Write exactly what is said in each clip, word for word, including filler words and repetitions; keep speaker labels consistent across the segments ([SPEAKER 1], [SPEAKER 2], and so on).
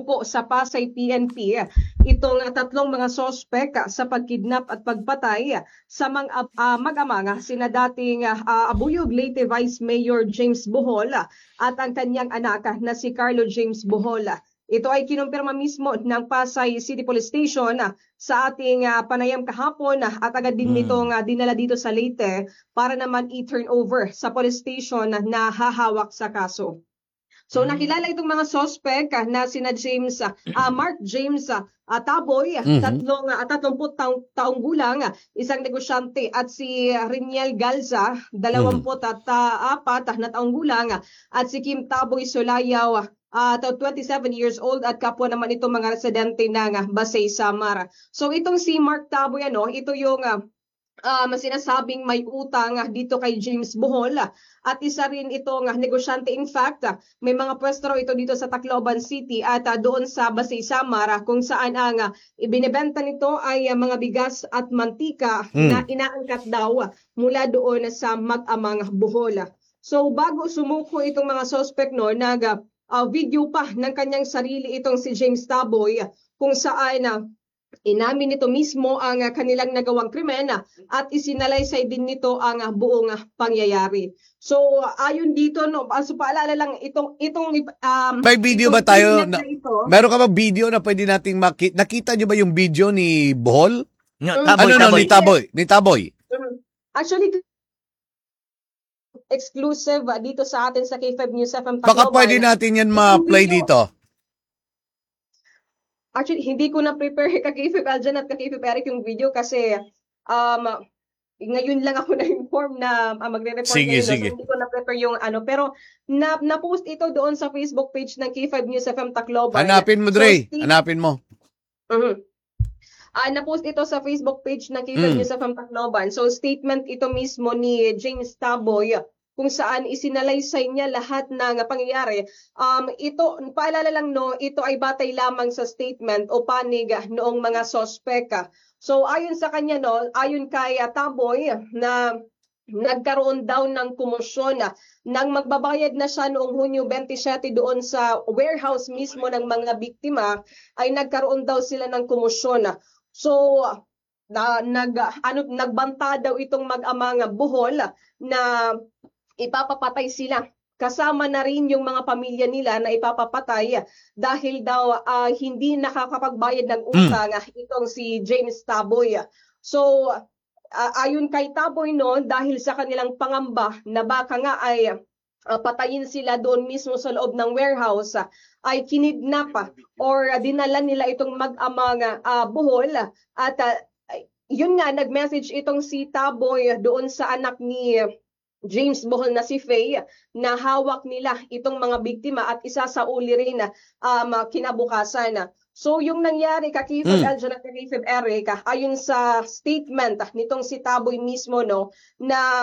[SPEAKER 1] po sa Pasay P N P itong uh, tatlong mga sospek uh, sa pagkidnap at pagpatay uh, sa mga uh, mag-amang sina dating uh, uh, Abuyog Leyte Vice Mayor James Bohol uh, at ang kanyang anak uh, na si Carlo James Bohol. Ito ay kinumpirma mismo ng Pasay City Police Station uh, sa ating uh, panayam kahapon uh, at agad din nitong uh, dinala dito sa Leyte para naman i-turn over sa police station uh, na hahawak sa kaso. So nakilala itong mga suspect uh, na sina James, uh, uh, Mark James uh, uh, Taboy, uh,
[SPEAKER 2] Mhm.
[SPEAKER 1] tatlong uh, tatlumput taong, taong gulang, uh, isang negosyante at si uh, Riniel Galza, dalawamput at uh, apat uh, na taong gulang uh, at si Kim Taboy Solayaw, uh, twenty-seven years old at kapwa naman itong mga residente ng uh, Basay Samar. So itong si Mark Taboy, ano, ito yung uh, Um, sinasabing may utang uh, dito kay James Bohol uh, at isa rin itong uh, negosyante. In fact, uh, may mga pwesto raw ito dito sa Tacloban City at uh, doon sa Basay Samar uh, kung saan ang uh, ibinebenta nito ay uh, mga bigas at mantika
[SPEAKER 2] Mm.
[SPEAKER 1] na inaangkat daw uh, mula doon sa mag-amang Bohol. So bago sumuko itong mga suspect, no, nag uh, uh, video pa ng kanyang sarili itong si James Taboy uh, kung saan uh, inamin nito mismo ang uh, kanilang nagawang krimen uh, at isinalaysay din nito ang uh, buong uh, pangyayari. So uh, ayon dito, no, uh, so paalala lang itong itong um,
[SPEAKER 2] May video
[SPEAKER 1] itong
[SPEAKER 2] ba tayo?
[SPEAKER 1] incident
[SPEAKER 2] Na,
[SPEAKER 1] na ito.
[SPEAKER 2] meron ka ba video na pwede nating makita? Nakita nyo ba yung video ni Bohol?
[SPEAKER 3] No,
[SPEAKER 1] Mm.
[SPEAKER 3] taboy,
[SPEAKER 2] ano no,
[SPEAKER 3] taboy.
[SPEAKER 2] ni Taboy? Ni Taboy.
[SPEAKER 1] Mm. Actually, exclusive uh, dito sa atin sa K five News F M
[SPEAKER 2] Baka
[SPEAKER 1] Tacloban.
[SPEAKER 2] pwede natin yan
[SPEAKER 1] Itong
[SPEAKER 2] ma-play
[SPEAKER 1] video-
[SPEAKER 2] dito.
[SPEAKER 1] Actually, hindi ko na-prepare ka K five Aljan at ka K five Eric yung video kasi um, ngayon lang ako na-inform na uh, magre-report
[SPEAKER 2] Sige,
[SPEAKER 1] ngayon. no?
[SPEAKER 2] sige.
[SPEAKER 1] So, hindi ko na-prepare yung ano. Pero na, na-post ito doon sa Facebook page ng K five News F M Tacloban.
[SPEAKER 2] Hanapin mo,
[SPEAKER 1] So,
[SPEAKER 2] Dre.
[SPEAKER 1] Steve-
[SPEAKER 2] Hanapin mo.
[SPEAKER 1] Mhm. Ah, na-post ito sa Facebook page ng K five
[SPEAKER 2] Mm.
[SPEAKER 1] News F M Tacloban. So statement ito mismo ni James Taboy kung saan isinalaysay niya lahat ng pangyayari. Um, ito, paalala lang, no, ito ay batay lamang sa statement o panig ah, noong mga sospek. ah. So ayon sa kanya, no, ayon kay ah, Taboy na nagkaroon daw ng komosyon na nang magbabayad na siya noong Hunyo twenty-seven doon sa warehouse mismo ng mga biktima, ay nagkaroon daw sila ng komosyon. So na nag ano nagbanta daw itong mag-amang Bohol na ipapapatay sila. Kasama na rin yung mga pamilya nila na ipapapatay dahil daw ah, hindi nakakapagbayad ng utang ah, itong si James Taboy. So ah, ayon kay Taboy, no, dahil sa kanilang pangamba na baka nga ay ah, patayin sila doon mismo sa loob ng warehouse, ah, ay kinidnap ah, or ah, dinala nila itong mag-amang ah, Bohol at ah, yun nga, nag-message itong si Taboy doon sa anak ni James Bohol na si Faye na hawak nila itong mga biktima at isasauli rin na um, kinabukasan. So yung nangyari ka Kifab
[SPEAKER 2] Mm.
[SPEAKER 1] Aljan at Kifab Eric, ah, ayon sa statement ah, nitong si Taboy mismo, no, na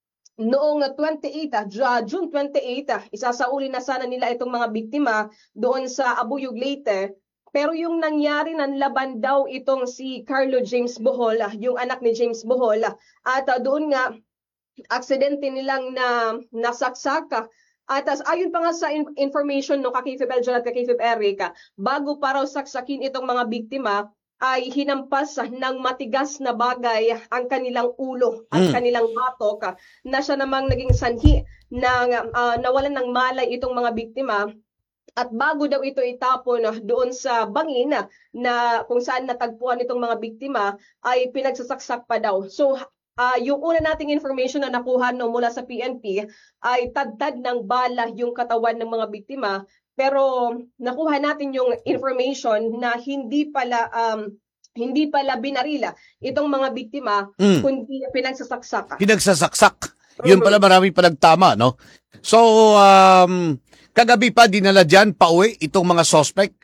[SPEAKER 1] noong twenty-eight, ah, Ju- June twenty-eighth, ah, isasauli na sana nila itong mga biktima doon sa Abuyog Leyte. Pero yung nangyari, nanlaban daw itong si Carlo James Bohol, ah, yung anak ni James Bohol, ah, at ah, doon nga aksidente nilang na nasaksak. ah, At as ayon pa nga sa in- information no Kakifib Aljan at Kakifib Eric, ah, bago pa raw saksakin itong mga biktima, ay hinampas ah, ng matigas na bagay ang kanilang ulo at
[SPEAKER 2] Mm.
[SPEAKER 1] kanilang batok, ah, na siya namang naging sanhi ng ah, nawalan ng malay itong mga biktima. At bago daw ito itapon ah, doon sa bangin ah, na kung saan natagpuan itong mga biktima, ay pinagsasaksak pa daw. So ah, yung una nating information na nakuha no, mula sa P N P ay tadtad ng bala yung katawan ng mga biktima. Pero nakuha natin yung information na hindi pala um, hindi pala binarila itong mga biktima,
[SPEAKER 2] Mm.
[SPEAKER 1] kundi pinagsasaksak.
[SPEAKER 2] Pinagsasaksak. Yun pala, marami pa nagtama, no? So, um, kagabi pa, dinala dyan, pauwi, itong mga suspect.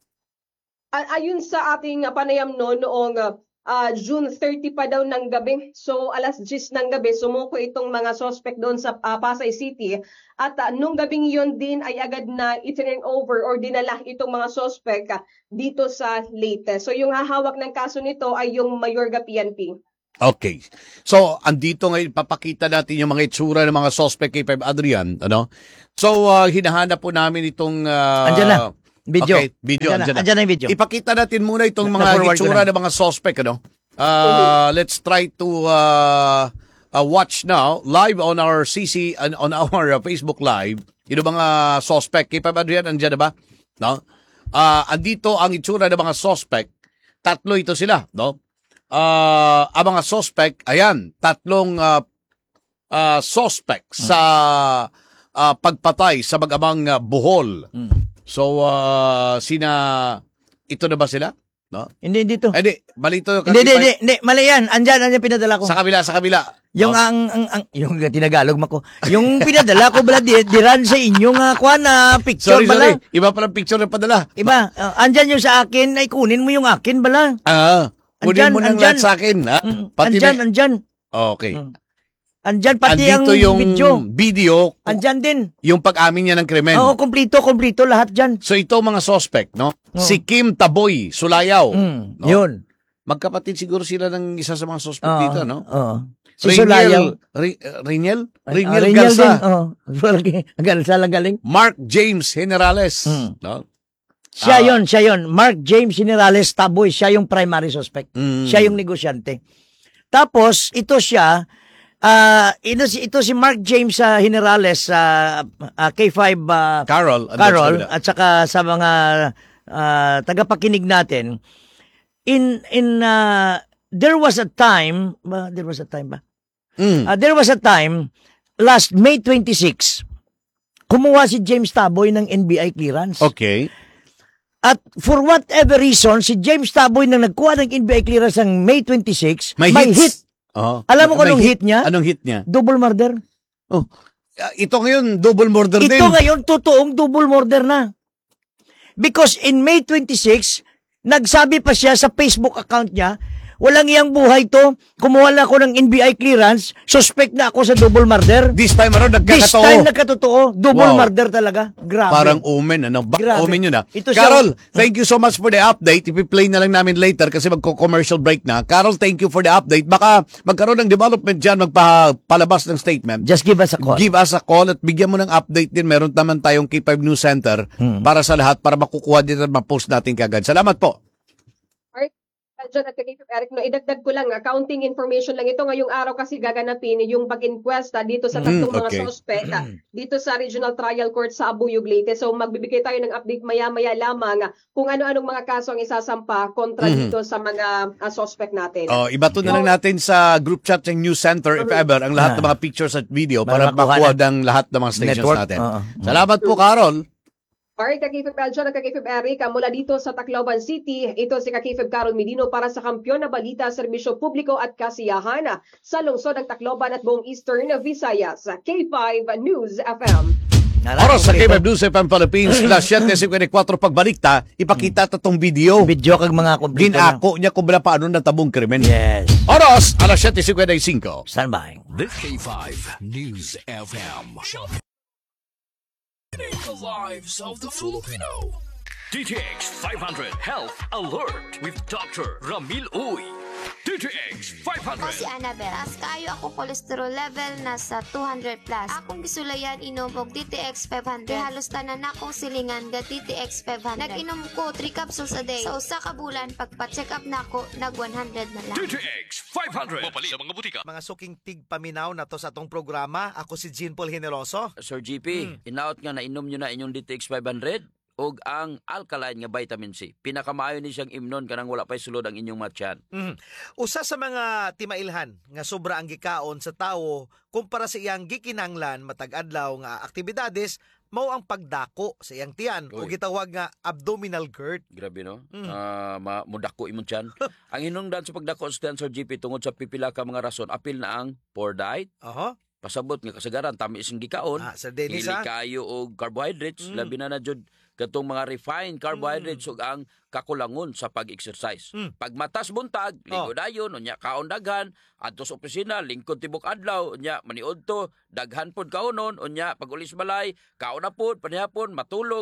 [SPEAKER 1] A- Ayun sa ating ah, panayam no, noong ah, ah, June thirty pa daw ng gabi. So alas diyes ng gabi, sumuko itong mga suspect doon sa ah, Pasay City. At ah, nung gabing yun din ay agad na i-turn over or dinala itong mga suspect ah, dito sa Leyte. So yung hahawak ng kaso nito ay yung Mayorga P N P.
[SPEAKER 2] Okay. So, andito ngayon, papakita natin yung mga itsura ng mga suspect kay Feb Adrian, ano? So, uh, hinahanap po namin itong uh,
[SPEAKER 3] Andyan na. Video.
[SPEAKER 2] Okay, video.
[SPEAKER 3] Andyan na,
[SPEAKER 2] Andyan na.
[SPEAKER 3] andyan na yung video.
[SPEAKER 2] Ipakita natin muna itong
[SPEAKER 3] Na-
[SPEAKER 2] mga
[SPEAKER 3] na-forward ko
[SPEAKER 2] itsura
[SPEAKER 3] na.
[SPEAKER 2] ng mga suspect, ano? Uh, let's try to uh, uh, watch now live on our C C on, on our uh, Facebook Live. Yung mga suspect, kay Adrian, andyan na ba? No? Uh, andito ang itsura ng mga suspect. Tatlo ito sila, no? Uh, ang mga suspect, ayan, tatlong uh, uh, suspect sa uh, pagpatay sa mag-amang uh, Bohol.
[SPEAKER 3] Mm.
[SPEAKER 2] So, uh, sina, ito na ba sila? No?
[SPEAKER 3] Hindi, hindi to.
[SPEAKER 2] Eh, di, balito.
[SPEAKER 3] Hindi, hindi, hindi, hindi. Mali yan. Andyan, andyan pinadala ko.
[SPEAKER 2] Sa kabila, sa kabila.
[SPEAKER 3] Yung
[SPEAKER 2] Oh.
[SPEAKER 3] ang, ang, ang, yung tinagalog mo ko. Yung pinadala ko bala, di, diran sa inyo nga, kuha na picture
[SPEAKER 2] Sorry,
[SPEAKER 3] bala.
[SPEAKER 2] sorry. Iba palang picture na padala.
[SPEAKER 3] Iba, uh, andyan yung sa akin, ay kunin mo yung akin bala.
[SPEAKER 2] Ah, kunin
[SPEAKER 3] Andyan,
[SPEAKER 2] mo ng
[SPEAKER 3] andyan.
[SPEAKER 2] lahat sa akin. Ha?
[SPEAKER 3] Mm,
[SPEAKER 2] Pati
[SPEAKER 3] andyan,
[SPEAKER 2] na-
[SPEAKER 3] andyan.
[SPEAKER 2] Okay.
[SPEAKER 3] Mm. Andyan pati
[SPEAKER 2] Andito
[SPEAKER 3] ang
[SPEAKER 2] yung
[SPEAKER 3] video.
[SPEAKER 2] video,
[SPEAKER 3] Andyan din.
[SPEAKER 2] yung pag-amin niya ng krimen.
[SPEAKER 3] Oo, kumplito, kumplito lahat dyan.
[SPEAKER 2] So, ito mga suspect, no?
[SPEAKER 3] Oo.
[SPEAKER 2] Si Kim Taboy, Sulayaw.
[SPEAKER 3] Mm,
[SPEAKER 2] no?
[SPEAKER 3] Yun.
[SPEAKER 2] Magkapatid siguro sila ng isa sa mga suspect
[SPEAKER 3] Oo,
[SPEAKER 2] dito, no?
[SPEAKER 3] Oo. Si Sulayaw.
[SPEAKER 2] Ri- Riniel?
[SPEAKER 3] Ay,
[SPEAKER 2] Riniel
[SPEAKER 3] ah, Riniel
[SPEAKER 2] Garza.
[SPEAKER 3] din. Oo. Galsa lang galing.
[SPEAKER 2] Mark James Generales.
[SPEAKER 3] Mm.
[SPEAKER 2] No? Ah.
[SPEAKER 3] Siya yon, siya yon. Mark James Generales Taboy, siya yung primary suspect.
[SPEAKER 2] Mm.
[SPEAKER 3] Siya yung negosyante. Tapos, ito siya, ah ito, si, ito si Mark James sa Generales sa ah, K five ah,
[SPEAKER 2] Carol. andun sa
[SPEAKER 3] Carol
[SPEAKER 2] kabila.
[SPEAKER 3] at saka sa mga ah, tagapakinig natin. In, in, ah, there was a time, ba, there was a time ba?
[SPEAKER 2] Mm.
[SPEAKER 3] Ah, there was a time, last May twenty-sixth, kumuha si James Taboy ng N B I clearance.
[SPEAKER 2] Okay.
[SPEAKER 3] At for whatever reason, si James Taboy nang nagkuha ng N B I clearance ng May twenty-sixth,
[SPEAKER 2] May,
[SPEAKER 3] may,
[SPEAKER 2] hits.
[SPEAKER 3] hit.
[SPEAKER 2] Oo.
[SPEAKER 3] Alam mo kung
[SPEAKER 2] May
[SPEAKER 3] anong hit niya?
[SPEAKER 2] Anong hit niya?
[SPEAKER 3] Double murder.
[SPEAKER 2] Oh. Ah, ito ngayon, double murder din.
[SPEAKER 3] Ito ngayon, totoong double murder na. Because in May twenty-sixth, nagsabi pa siya sa Facebook account niya, walang iyang buhay to, kumuha lang ako ng N B I clearance, suspect na ako sa double murder.
[SPEAKER 2] This time around,
[SPEAKER 3] This
[SPEAKER 2] nagkakatoo.
[SPEAKER 3] time nagkatotoo, double
[SPEAKER 2] Wow.
[SPEAKER 3] murder talaga. Grabe.
[SPEAKER 2] Parang omen, ano? Back
[SPEAKER 3] Grabe.
[SPEAKER 2] omen yun, ah.
[SPEAKER 3] Ito siya-
[SPEAKER 2] Carol, thank you so much for the update. Ipi-play na lang namin later kasi magko-commercial break na. Carol, thank you for the update. Baka magkaroon ng development dyan, magpapalabas ng statement.
[SPEAKER 3] Just give us a call.
[SPEAKER 2] Give us a call at bigyan mo ng update din. Meron naman tayong K five News Center
[SPEAKER 3] Hmm.
[SPEAKER 2] para sa lahat, para makukuha din at ma-post natin kagad. Salamat po.
[SPEAKER 1] John at kay Eric, no, idagdag ko lang, accounting information lang ito ngayong araw kasi gaganapin yung pag-inquesta dito sa tatlong
[SPEAKER 2] Mm,
[SPEAKER 1] mga
[SPEAKER 2] okay.
[SPEAKER 1] suspect ah, dito sa Regional Trial Court sa Abuyog, Leyte. So magbibigay tayo ng update maya-maya lamang ah, kung ano-anong mga kaso ang isasampa kontra
[SPEAKER 2] Mhm.
[SPEAKER 1] dito sa mga ah, suspect natin.
[SPEAKER 2] Oh, ibato na lang natin sa group chat ng News Center if ever ang lahat ng mga pictures at video para
[SPEAKER 3] Para
[SPEAKER 2] makuha
[SPEAKER 3] makuha
[SPEAKER 2] ng lahat ng mga stations
[SPEAKER 3] Network.
[SPEAKER 2] natin.
[SPEAKER 3] Oo.
[SPEAKER 2] Salamat po, Carol.
[SPEAKER 1] Alright, Kakifib Eljon at Kakifib Eric, ah, mula dito sa Tacloban City, ito si Kakifib Carol Medino para sa Kampiyon na Balita, Serbisyo Publiko at Kasiyahan ah, sa lungsod ng Tacloban at buong Eastern Visayas. K five News F M.
[SPEAKER 2] Oras sa K five News F M Philippines, alas siyete fifty-four pagbalik ta, ipakita tatong video.
[SPEAKER 3] Video kag mga kumplito na.
[SPEAKER 2] Ginako niya kung bala paano natabong krimen.
[SPEAKER 3] Yes.
[SPEAKER 2] Oras, alas siyete fifty-five.
[SPEAKER 3] Stand by.
[SPEAKER 4] This K five News F M. The lives of the Filipino. D T X five hundred Health Alert with Doctor Ramil Uy. D T X five
[SPEAKER 5] Ako si
[SPEAKER 4] hundred.
[SPEAKER 5] Annabel. As kayo ako cholesterol level nasa two hundred plus. Akong gisulayan inom og D T X five hundred. Kaya halos tanan akong silingan ga D T X five hundred. Nag-inom ko three capsules a day. Sa usa ka bulan pagpa-check up nako nag one hundred na lang.
[SPEAKER 4] D T X five hundred. Mapalit sa mga butika.
[SPEAKER 6] Mga suking tigpaminaw na to sa atong programa. Ako si Jean Paul Generoso.
[SPEAKER 7] Sir G P, inaot nga na inom nyo na inyong D T X five hundred og ang alkaline nga vitamin C. Pinakamaayo ni siyang imnon kanang wala pay sulod ang inyong matyan.
[SPEAKER 6] Mm. Usa sa mga timailhan nga sobra ang gikaon sa tawo kumpara sa iyang gikinanglan matag adlaw nga aktibidades mao ang pagdako sa iyang tiyan o
[SPEAKER 7] Uy.
[SPEAKER 6] gitawag nga abdominal GERD.
[SPEAKER 7] Grabe no?
[SPEAKER 6] Mm.
[SPEAKER 7] Ah, ma mudako imong tiyan. Ang hinungdan sa pagdako sa tiyan, Sir G P, tungod sa pipila ka mga rason, apil na ang poor diet,
[SPEAKER 6] Oho.
[SPEAKER 7] pasabot nga kasagaran, tamis ang gikaon,
[SPEAKER 6] Ah, sa Dennis
[SPEAKER 7] hili
[SPEAKER 6] ha.
[SPEAKER 7] kayo og carbohydrates,
[SPEAKER 6] Mm.
[SPEAKER 7] labi na na jud katong mga refined carbohydrates ug ang kakulangon sa pag-exercise.
[SPEAKER 6] Mm.
[SPEAKER 7] Pag matas buntag, ligo dayon, unya kaon daghan, adto sa opisina, lingkod tibok adlaw, unya maniud to, daghan pod kaonon, unya pag ulis balay, kaon na pod, panihapon, matulog.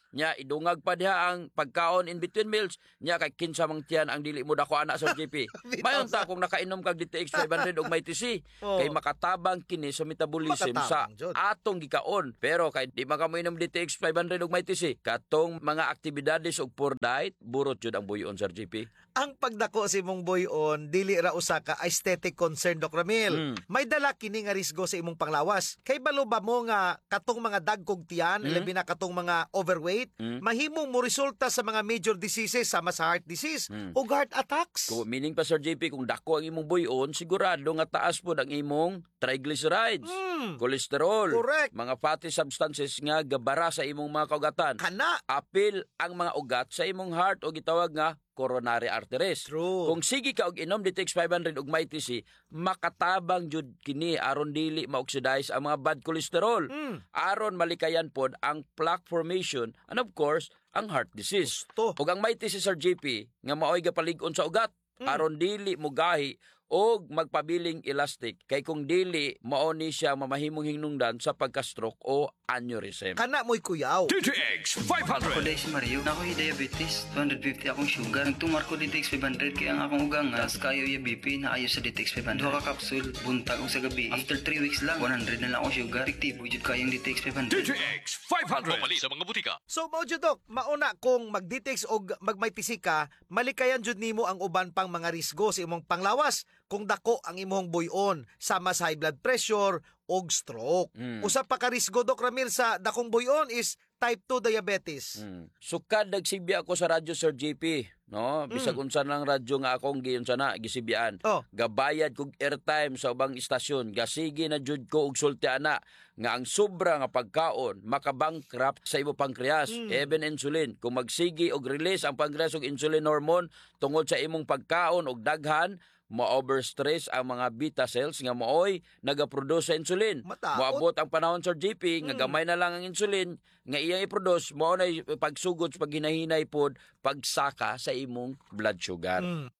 [SPEAKER 7] nya idungag pa diha ang pagkaon in between meals, nya kay kinsa mang tiyan ang dili mo dako ana Sir J P. Mayon ta kung nakainom kag D T X five hundred og may T C,
[SPEAKER 6] Oh.
[SPEAKER 7] kay makatabang kini sa metabolism sa
[SPEAKER 6] Makatabang, Jud.
[SPEAKER 7] atong gikaon. Pero kay di makamo inom D T X five hundred og may T C, katong mga aktibidades og poor diet, burot jud ang buyon Sir J P.
[SPEAKER 6] Ang pagdako si mong buyon dili ra usa ka aesthetic concern, Doc Ramil.
[SPEAKER 7] Mm.
[SPEAKER 6] May dala kini nga risgo sa imong panglawas. Kay balo ba mo nga katong mga dagkog tiyan,
[SPEAKER 7] Mm.
[SPEAKER 6] labi na katong mga overweight,
[SPEAKER 7] Mm.
[SPEAKER 6] mahimong mo resulta sa mga major diseases sama sa heart disease
[SPEAKER 7] Mm.
[SPEAKER 6] o heart attacks.
[SPEAKER 7] Kung meaning pa Sir J P, kung dako ang imong buyon, sigurado nga taas po ang imong triglycerides,
[SPEAKER 6] Mm.
[SPEAKER 7] cholesterol,
[SPEAKER 6] Correct.
[SPEAKER 7] mga fatty substances nga gabara sa imong mga kaugatan.
[SPEAKER 6] Kana.
[SPEAKER 7] Apil ang mga ugat sa imong heart o gitawag nga coronary arteries.
[SPEAKER 6] True.
[SPEAKER 7] Kung sige ka og inom D T X five hundred ug may T C, makatabang jud kini aron dili ma-oxidize ang mga bad cholesterol.
[SPEAKER 6] Mm.
[SPEAKER 7] Aron malikayan pod ang plaque formation and of course ang heart disease.
[SPEAKER 6] Gusto.
[SPEAKER 7] Ug ang may T C Sir J P nga maoy gapalig-on sa ugat
[SPEAKER 6] Mm.
[SPEAKER 7] aron dili mo gahi og magpabiling elastic kay kung dili mao ni siya mamahimong hinungdan sa pagka-stroke o aneurysm.
[SPEAKER 6] Kana mo'y kuyaw.
[SPEAKER 4] D T X five
[SPEAKER 8] Ako
[SPEAKER 4] hundred.
[SPEAKER 8] dahil si Mario, na ako'y diabetes, two hundred fifty akong sugar. Nagtumar ko D T X five hundred kaya ang akong ugang nga, tas kayo yung B P na ayo sa D T X five hundred. Duha ka kapsul, buntag og sa gabi. After three weeks lang, one hundred na lang akong sugar. Fiktibo jud kayong D T X five hundred.
[SPEAKER 4] D T X five hundred. Pumali sa mga butika.
[SPEAKER 6] So mao jud Doc, mauna kung mag-D T X og magmaytisi ka, malikayan jud nimo ang uban pang mga risgo sa imong panglawas kung dako ang imong buyon sama sa high blood pressure og stroke.
[SPEAKER 7] Mm.
[SPEAKER 6] Usa pa ka risgo, Doc Ramil, sa dakong buyon is type two diabetes.
[SPEAKER 7] Mm. Sukad nagsibi ako sa radyo Sir J P, no? Bisag unsa lang radyo nga akong giyon sana gisibian.
[SPEAKER 6] Oh.
[SPEAKER 7] Gabayad kog airtime sa ubang istasyon, gasigi na jud ko og sulti ana nga ang sobra nga pagkaon makabankrupt sa imo pankreas, even insulin. Kung magsigi og release ang pankreas og insulin hormone tungod sa imong pagkaon og daghan, ma-overstress ang mga beta cells nga mooy nagaproduce sa insulin.
[SPEAKER 6] Mataot.
[SPEAKER 7] Moabot ang panahon Sir J P nga gamay na lang ang insulin nga iyang i-produce, mao na pagsugod sa paghinahinay pod pagsaka sa imong blood sugar.
[SPEAKER 6] Mm.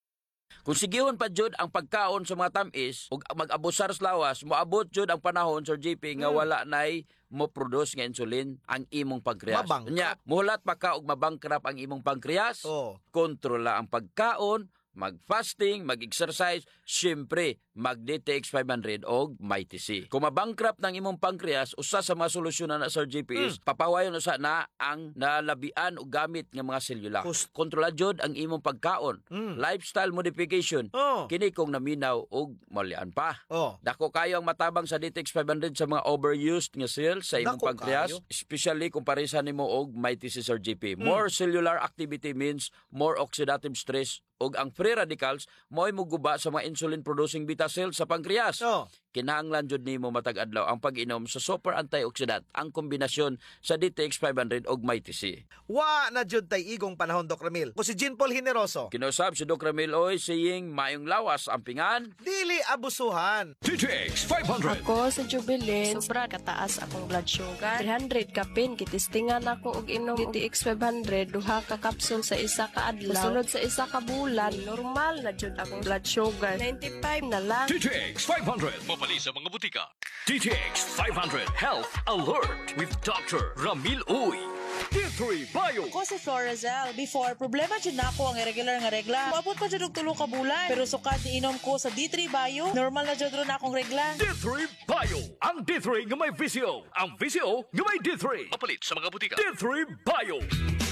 [SPEAKER 7] Kung sigihon pa jud ang pagkaon sa mga tamis ug mag-abusar sa lawas, moabot jud ang panahon Sir J P nga
[SPEAKER 6] Mm.
[SPEAKER 7] wala nay mo produce nga insulin ang imong pankreas.
[SPEAKER 6] Mabangkrap.
[SPEAKER 7] Nya, muhulat pa ka og mabangkrap ang imong pankreas.
[SPEAKER 6] Oh.
[SPEAKER 7] Kontrola ang pagkaon, mag-fasting, mag-exercise, syempre, mag-D T X five hundred o may T C. Kung mabankrupt ng imong pankreas, usa sa mga solusyon na Sir J P is, papawayon usa na ang nalabian o gamit ng mga selula.
[SPEAKER 6] Kus-
[SPEAKER 7] Kontrola jud ang imong pagkaon.
[SPEAKER 6] Mm.
[SPEAKER 7] Lifestyle modification.
[SPEAKER 6] Oh.
[SPEAKER 7] Kini kung naminaw o malian pa.
[SPEAKER 6] Oh.
[SPEAKER 7] Dako kayo ang matabang sa D T X five hundred sa mga overused nga cells sa imong
[SPEAKER 6] Dako
[SPEAKER 7] pankreas,
[SPEAKER 6] kayo.
[SPEAKER 7] especially kung parisa nimo og may T C Sir J P.
[SPEAKER 6] Mm.
[SPEAKER 7] More cellular activity means more oxidative stress ug ang free radicals mo'y muguba sa mga insulin producing beta cells sa pankreas.
[SPEAKER 6] Oh.
[SPEAKER 7] Kinahanglan jud nimo matag adlaw ang pag-inom sa super antioxidant, ang kombinasyon sa D T X five hundred ug may T C.
[SPEAKER 6] Wa na jud tay igong panahon, Doc Ramil. Ko si Jean Paul Generoso.
[SPEAKER 7] Kinusab si Doc Ramil Oy saying mayong lawas ang pingan.
[SPEAKER 6] Dili abusuhan.
[SPEAKER 4] D T X five hundred.
[SPEAKER 9] Ako sa Jubilin, sobra kataas akong blood sugar. three hundred kapin, kitistingan ako og inom D T X five hundred, duha ka kapsul sa isa ka adlaw. Sunod sa isa ka bulan, normal na jud akong blood sugar. ninety-five na lang.
[SPEAKER 4] D T X five hundred. Mapali sa mga butika. D T X five hundred Health Alert with Doctor Ramil Uy. D three Bio.
[SPEAKER 10] Ko si Florazel. Before, problema dyan na ako ang irregular nga regla. Maabot pa dyan og tulo ka bulan. Pero sukad ni inom ko sa D three Bio, normal na dyan ron akong regla.
[SPEAKER 4] D three Bio. Ang D three nga may V C O. Ang V C O nga may D three. Mapalit sa mga butika. D three Bio.